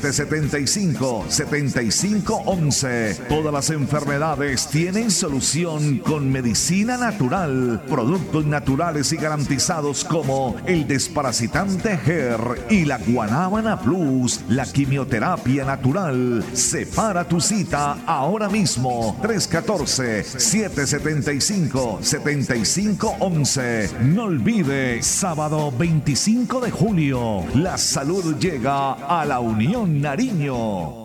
775-7511. Todas las enfermedades tienen solución con medicina natural. Productos naturales y garantizados como el desparasitante GER y la Guanábana Plus, la quimioterapia natural. Separa tu cita ahora mismo. 314-775-7511. No olvide, sábado 25 de julio, la salud llega a la Unión Nariño.